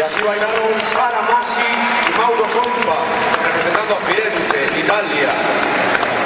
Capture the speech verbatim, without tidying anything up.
así bailaron Sara Masi y Mauro Sompa, representando a Firenze, Italia.